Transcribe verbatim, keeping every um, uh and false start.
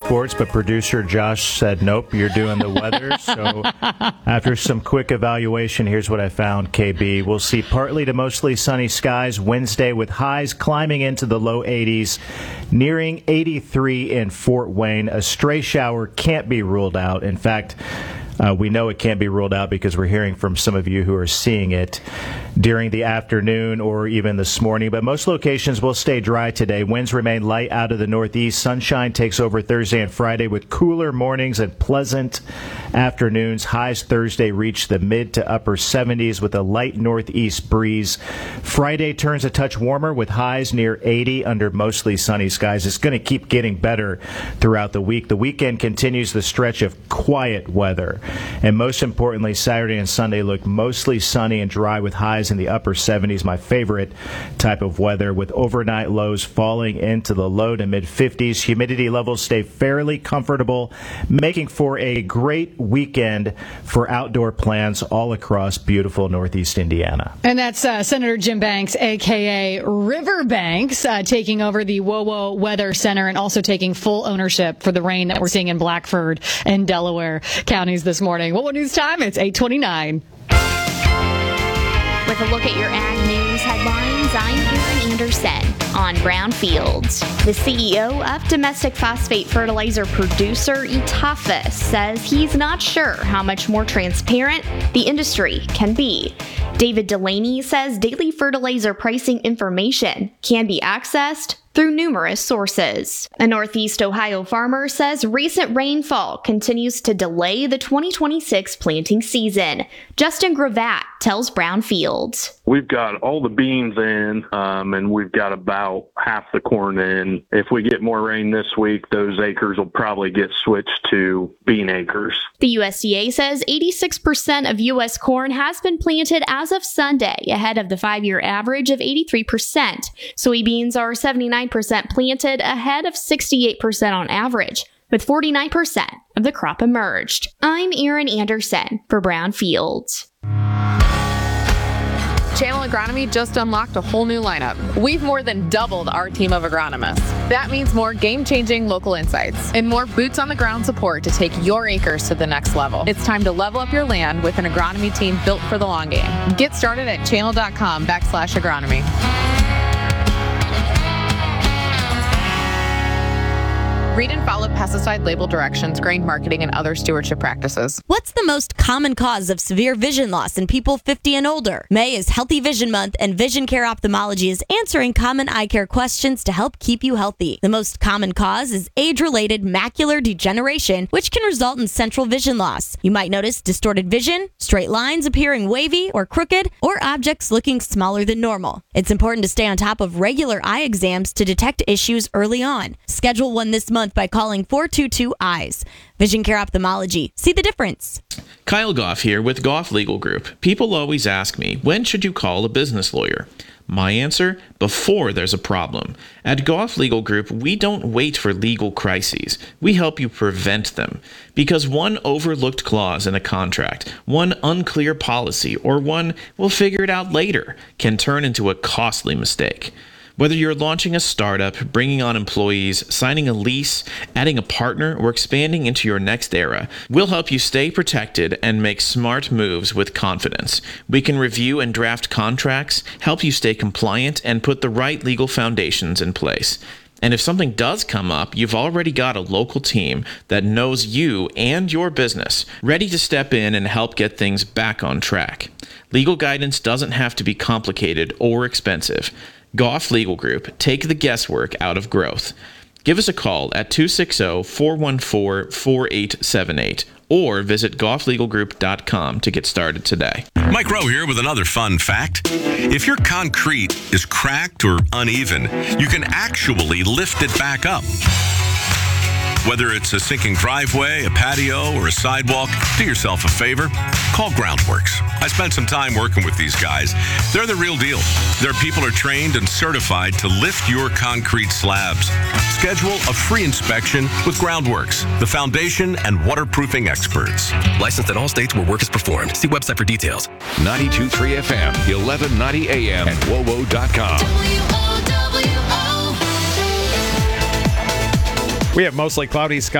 sports, but producer Josh said, nope, you're doing the weather. So after some quick evaluation, here's what I found, K B. We'll see partly to mostly sunny skies Wednesday with highs climbing into the low eighties, nearing eighty-three in Fort Wayne. A stray shower can't be ruled out. In fact, Uh, we know it can't be ruled out because we're hearing from some of you who are seeing it during the afternoon or even this morning. But most locations will stay dry today. Winds remain light out of the northeast. Sunshine takes over Thursday and Friday with cooler mornings and pleasant afternoons. Highs Thursday reach the mid to upper seventies with a light northeast breeze. Friday turns a touch warmer with highs near eighty under mostly sunny skies. It's going to keep getting better throughout the week. The weekend continues the stretch of quiet weather. And most importantly, Saturday and Sunday look mostly sunny and dry with highs in the upper seventies, my favorite type of weather, with overnight lows falling into the low to mid-fifties. Humidity levels stay fairly comfortable, making for a great weekend for outdoor plans all across beautiful Northeast Indiana. And that's uh, Senator Jim Banks, a k a. Riverbanks, uh, taking over the WOWO Weather Center and also taking full ownership for the rain that we're seeing in Blackford and Delaware counties this morning. WOWO News Time, it's eight twenty-nine. With a look at your ag news headlines, I'm Erin Anderson on Brownfields. The C E O of domestic phosphate fertilizer producer Etafis says he's not sure how much more transparent the industry can be. David Delaney says daily fertilizer pricing information can be accessed through numerous sources. A Northeast Ohio farmer says recent rainfall continues to delay the twenty twenty-six planting season. Justin Gravatt tells Brownfields. We've got all the beans in, um, and we've got about half the corn in. If we get more rain this week, those acres will probably get switched to bean acres. The U S D A says eighty-six percent of U S corn has been planted as of Sunday, ahead of the five-year average of eighty-three percent. Soybeans are seventy-nine percent planted, ahead of sixty-eight percent on average, with forty-nine percent of the crop emerged. I'm Erin Anderson for Brownfields. Channel Agronomy just unlocked a whole new lineup. We've more than doubled our team of agronomists. That means more game-changing local insights and more boots-on-the-ground support to take your acres to the next level. It's time to level up your land with an agronomy team built for the long game. Get started at channel.com backslash agronomy. Read and follow pesticide label directions, grain marketing, and other stewardship practices. What's the most common cause of severe vision loss in people fifty and older? May is Healthy Vision Month, and Vision Care Ophthalmology is answering common eye care questions to help keep you healthy. The most common cause is age-related macular degeneration, which can result in central vision loss. You might notice distorted vision, straight lines appearing wavy or crooked, or objects looking smaller than normal. It's important to stay on top of regular eye exams to detect issues early on. Schedule one this month by calling four two two eyes. Vision Care Ophthalmology. See the difference. Kyle Goff here with Goff Legal Group. People always ask me, when should you call a business lawyer? My answer, before there's a problem. At Goff Legal Group, we don't wait for legal crises. We help you prevent them. Because one overlooked clause in a contract, one unclear policy, or one we'll figure it out later can turn into a costly mistake. Whether you're launching a startup, bringing on employees, signing a lease, adding a partner, or expanding into your next era, we'll help you stay protected and make smart moves with confidence. We can review and draft contracts, help you stay compliant, and put the right legal foundations in place. And if something does come up, you've already got a local team that knows you and your business, ready to step in and help get things back on track. Legal guidance doesn't have to be complicated or expensive. Goff Legal Group, take the guesswork out of growth. Give us a call at two six zero, four one four, four eight seven eight or visit goff legal group dot com to get started today. Mike Rowe here with another fun fact. If your concrete is cracked or uneven, you can actually lift it back up. Whether it's a sinking driveway, a patio, or a sidewalk, do yourself a favor. Call Groundworks. I spent some time working with these guys. They're the real deal. Their people are trained and certified to lift your concrete slabs. Schedule a free inspection with Groundworks, the foundation and waterproofing experts. Licensed in all states where work is performed. See website for details. ninety-two point three F M, eleven ninety A M, and W O W O dot com. We have mostly cloudy skies.